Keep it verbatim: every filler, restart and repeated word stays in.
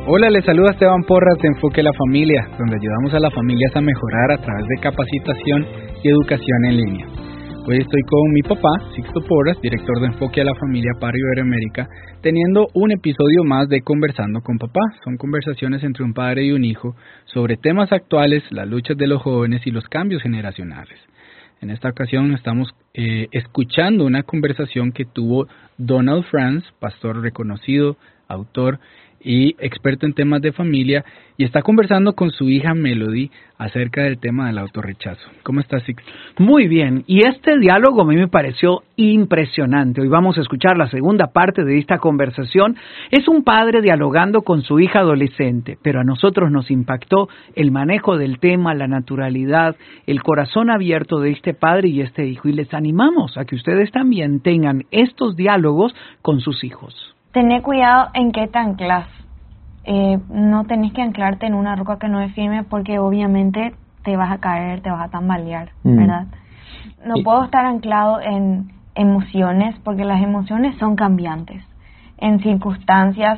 Hola, les saluda Esteban Porras de Enfoque a la Familia, donde ayudamos a las familias a mejorar a través de capacitación y educación en línea. Hoy estoy con mi papá, Sixto Porras, director de Enfoque a la Familia para Iberoamérica, teniendo un episodio más de Conversando con Papá. Son conversaciones entre un padre y un hijo sobre temas actuales, las luchas de los jóvenes y los cambios generacionales. En esta ocasión estamos eh, escuchando una conversación que tuvo Donald Franz, pastor reconocido, autor y experto en temas de familia, y está conversando con su hija Melody acerca del tema del autorrechazo. ¿Cómo estás, Sixto? Muy bien, y este diálogo a mí me pareció impresionante. Hoy vamos a escuchar la segunda parte de esta conversación. Es un padre dialogando con su hija adolescente, pero a nosotros nos impactó el manejo del tema, la naturalidad, el corazón abierto de este padre y este hijo, y les animamos a que ustedes también tengan estos diálogos con sus hijos. Tener cuidado en qué te anclas. Eh, no tenés que anclarte en una roca que no es firme porque obviamente te vas a caer, te vas a tambalear, mm. ¿verdad? No sí. puedo estar anclado en emociones porque las emociones son cambiantes. En circunstancias